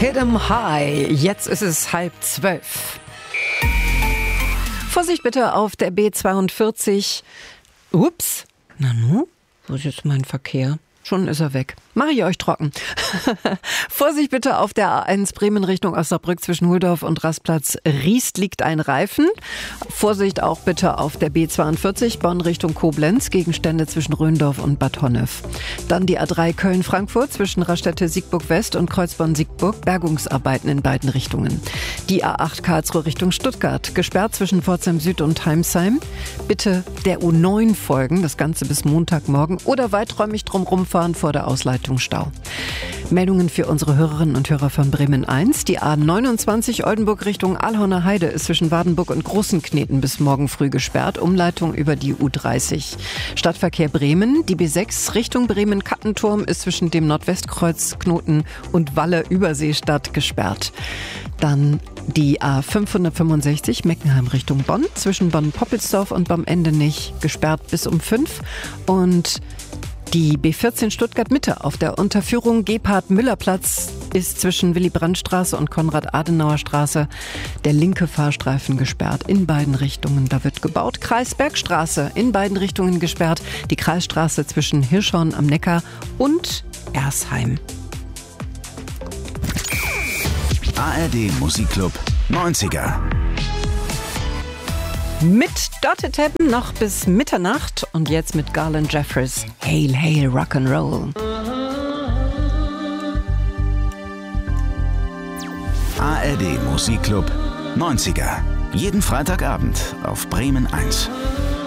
Hit 'em high. Jetzt ist es 11:30. Vorsicht bitte auf der B42. Ups. Nanu, wo ist jetzt mein Verkehr? Schon ist er weg. Mache ich euch trocken. Vorsicht bitte auf der A1 Bremen Richtung Osnabrück zwischen Huldorf und Rastplatz Riest liegt ein Reifen. Vorsicht auch bitte auf der B42 Bonn Richtung Koblenz, Gegenstände zwischen Röndorf und Bad Honnef. Dann die A3 Köln-Frankfurt zwischen Raststätte Siegburg-West und Kreuzborn-Siegburg, Bergungsarbeiten in beiden Richtungen. Die A8 Karlsruhe Richtung Stuttgart, gesperrt zwischen Pforzheim Süd und Heimsheim. Bitte der U9 folgen, das Ganze bis Montagmorgen oder weiträumig drumherum fahren vor der Ausleitungsstau. Meldungen für unsere Hörerinnen und Hörer von Bremen 1. Die A29 Oldenburg Richtung Alhorner Heide ist zwischen Wadenburg und Großenkneten bis morgen früh gesperrt. Umleitung über die U30. Stadtverkehr Bremen. Die B6 Richtung Bremen-Kattenturm ist zwischen dem Nordwestkreuz Knoten und Walle-Überseestadt gesperrt. Dann die A565 Meckenheim Richtung Bonn. Zwischen Bonn-Poppelsdorf und Bammendenich gesperrt bis um 5. Und die B14 Stuttgart-Mitte auf der Unterführung Gebhard-Müller-Platz ist zwischen Willy-Brandt-Straße und Konrad-Adenauer-Straße der linke Fahrstreifen gesperrt in beiden Richtungen. Da wird gebaut. Kreisbergstraße in beiden Richtungen gesperrt. Die Kreisstraße zwischen Hirschhorn am Neckar und Ersheim. ARD Musikclub 90er. Mit Dotted Tappen noch bis Mitternacht und jetzt mit Garland Jeffries. Hail, hail, Rock'n'Roll. ARD Musikclub 90er. Jeden Freitagabend auf Bremen 1.